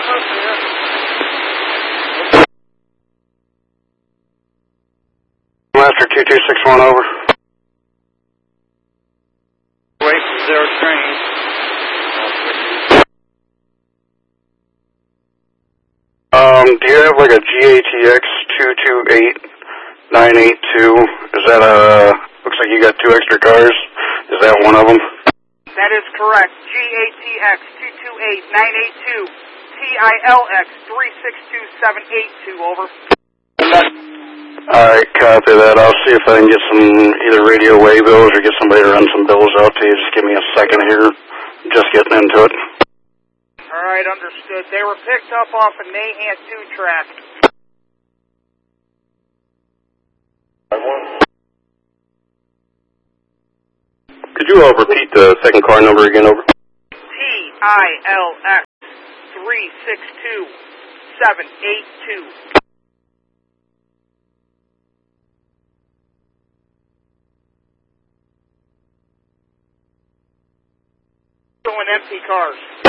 number? Master 2261 over. Wait, 0 training. Do you have like a GATX 228982? Is that looks like you got 2 extra cars. Is that one of them? That is correct. GATX 228982, TILX 362782, over. Alright, copy that. I'll see if I can get some either radio way bills or get somebody to run some bills out to you. Just give me a second here. Just getting into it. Alright, understood. They were picked up off a Nahan 2 track. Could you repeat the second car number again, over? TILX 362782. Showing empty cars.